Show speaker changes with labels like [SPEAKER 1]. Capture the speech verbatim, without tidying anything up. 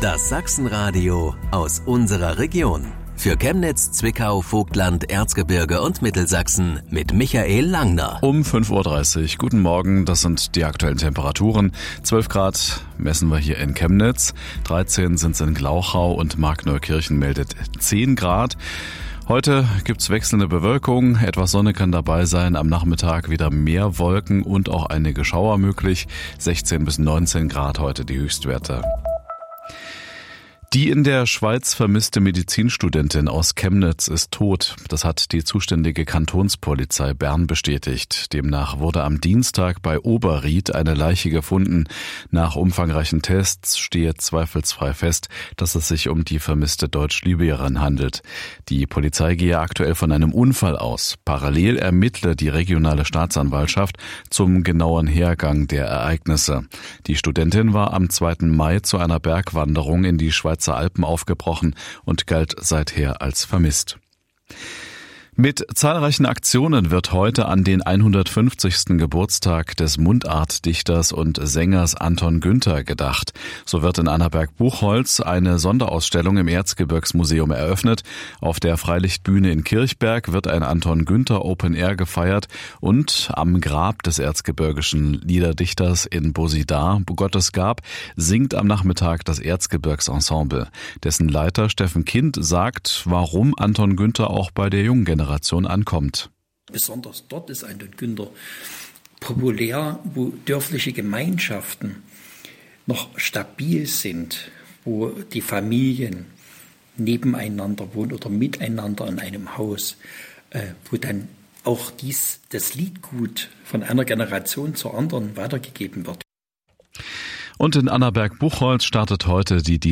[SPEAKER 1] Das Sachsenradio aus unserer Region. Für Chemnitz, Zwickau, Vogtland, Erzgebirge und Mittelsachsen mit Michael Langner.
[SPEAKER 2] Um fünf Uhr dreißig. Guten Morgen, das sind die aktuellen Temperaturen. zwölf Grad messen wir hier in Chemnitz, dreizehn sind es in Glauchau und Markneukirchen meldet zehn Grad. Heute gibt's wechselnde Bewölkung, etwas Sonne kann dabei sein, am Nachmittag wieder mehr Wolken und auch einige Schauer möglich. sechzehn bis neunzehn Grad heute die Höchstwerte. Die in der Schweiz vermisste Medizinstudentin aus Chemnitz ist tot. Das hat die zuständige Kantonspolizei Bern bestätigt. Demnach wurde am Dienstag bei Oberried eine Leiche gefunden. Nach umfangreichen Tests stehe zweifelsfrei fest, dass es sich um die vermisste Deutsch-Libyerin handelt. Die Polizei gehe aktuell von einem Unfall aus. Parallel ermittle die regionale Staatsanwaltschaft zum genauen Hergang der Ereignisse. Die Studentin war am zweiten Mai zu einer Bergwanderung in die Schweizer Alpen aufgebrochen und galt seither als vermisst. Mit zahlreichen Aktionen wird heute an den hundertfünfzigsten Geburtstag des Mundartdichters und Sängers Anton Günther gedacht. So wird in Annaberg-Buchholz eine Sonderausstellung im Erzgebirgsmuseum eröffnet. Auf der Freilichtbühne in Kirchberg wird ein Anton Günther Open Air gefeiert und am Grab des erzgebirgischen Liederdichters in Bosidar, Gottesgab, singt am Nachmittag das Erzgebirgsensemble. Dessen Leiter Steffen Kind sagt, warum Anton Günther auch bei der jungen Generation ankommt.
[SPEAKER 3] Besonders dort ist Anton Günther populär, wo dörfliche Gemeinschaften noch stabil sind, wo die Familien nebeneinander wohnen oder miteinander in einem Haus, äh, wo dann auch dies, das Liedgut von einer Generation zur anderen weitergegeben wird.
[SPEAKER 2] Und in Annaberg-Buchholz startet heute die